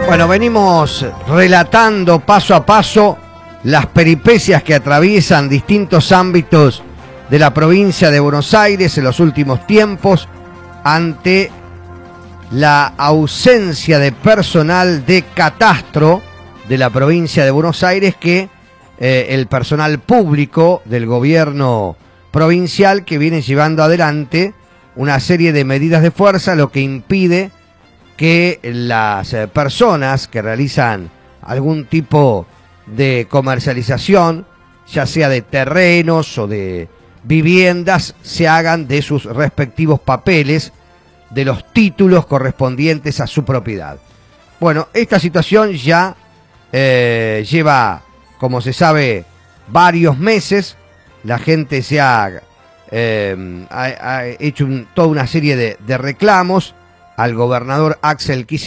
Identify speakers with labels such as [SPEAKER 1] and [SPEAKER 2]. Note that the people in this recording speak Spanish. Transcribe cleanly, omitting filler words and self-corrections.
[SPEAKER 1] Bueno, venimos relatando paso a paso las peripecias que atraviesan distintos ámbitos de la provincia de Buenos Aires en los últimos tiempos ante la ausencia de personal de catastro de la provincia de Buenos Aires, que el personal público del gobierno provincial que viene llevando adelante una serie de medidas de fuerza, lo que impide que las personas que realizan algún tipo de comercialización, ya sea de terrenos o de viviendas, se hagan de sus respectivos papeles, de los títulos correspondientes a su propiedad. Bueno, esta situación ya lleva, como se sabe, varios meses. La gente se ha hecho toda una serie de reclamos al gobernador Axel Kicillof.